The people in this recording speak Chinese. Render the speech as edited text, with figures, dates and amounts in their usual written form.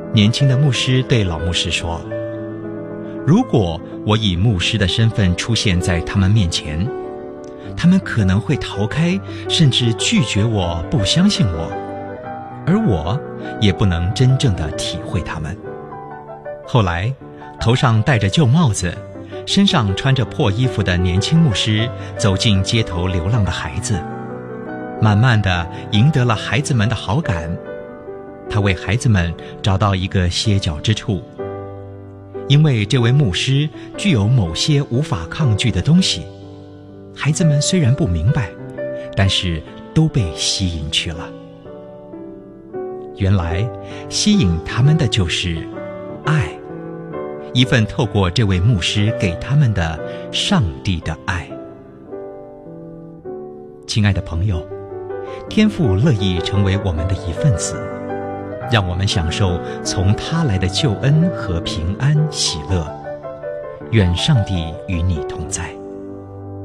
年轻的牧师对老牧师说：如果我以牧师的身份出现在他们面前，他们可能会逃开，甚至拒绝我，不相信我，而我也不能真正的体会他们。后来，头上戴着旧帽子，身上穿着破衣服的年轻牧师走进街头流浪的孩子，慢慢地赢得了孩子们的好感。他为孩子们找到一个歇脚之处，因为这位牧师具有某些无法抗拒的东西。孩子们虽然不明白，但是都被吸引去了。原来吸引他们的就是爱，一份透过这位牧师给他们的上帝的爱。亲爱的朋友，天父乐意成为我们的一份子，让我们享受从他来的救恩和平安喜乐。愿上帝与你同在。